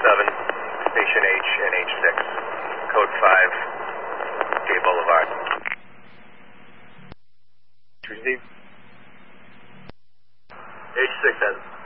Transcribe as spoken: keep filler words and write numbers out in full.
seven, Station H and H six, Code five, Gay Boulevard. Receive. H six has